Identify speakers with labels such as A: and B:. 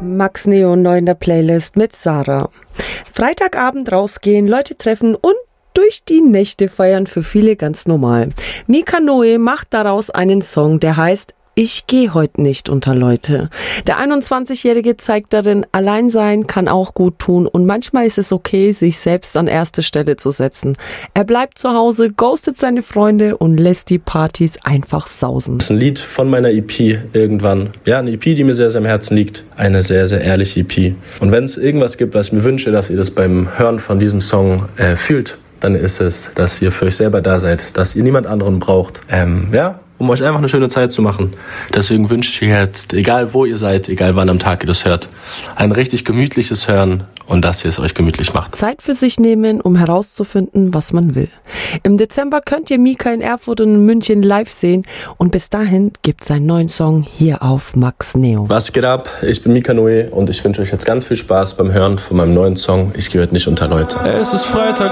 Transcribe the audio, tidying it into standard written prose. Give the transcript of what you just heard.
A: Max Neo neu in der Playlist mit Sarah. Freitagabend rausgehen, Leute treffen und durch die Nächte feiern für viele ganz normal. Mika Noe macht daraus einen Song, der heißt Ich gehe heute nicht unter Leute. Der 21-Jährige zeigt darin, Alleinsein kann auch gut tun und manchmal ist es okay, sich selbst an erste Stelle zu setzen. Er bleibt zu Hause, ghostet seine Freunde und lässt die Partys einfach sausen.
B: Das ist ein Lied von meiner EP irgendwann. Ja, eine EP, die mir sehr, sehr am Herzen liegt. Eine sehr, sehr ehrliche EP. Und wenn es irgendwas gibt, was ich mir wünsche, dass ihr das beim Hören von diesem Song fühlt, dann ist es, dass ihr für euch selber da seid, dass ihr niemand anderen braucht. Um euch einfach eine schöne Zeit zu machen. Deswegen wünsche ich euch jetzt, egal wo ihr seid, egal wann am Tag ihr das hört, ein richtig gemütliches Hören und dass ihr es euch gemütlich macht.
A: Zeit für sich nehmen, um herauszufinden, was man will. Im Dezember könnt ihr Mika in Erfurt und in München live sehen und bis dahin gibt es einen neuen Song hier auf Max Neo.
B: Was geht ab? Ich bin Mika Noe und ich wünsche euch jetzt ganz viel Spaß beim Hören von meinem neuen Song Ich gehe heute nicht unter Leute.
C: Es ist Freitag